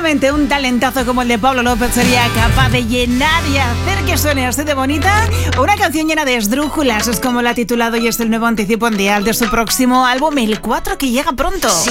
solamente un talentazo como el de Pablo López sería capaz de llenar y hacer que suene así de bonita una canción llena de esdrújulas. Es como la ha titulado y es el nuevo anticipo mundial de su próximo álbum, el 4, que llega pronto.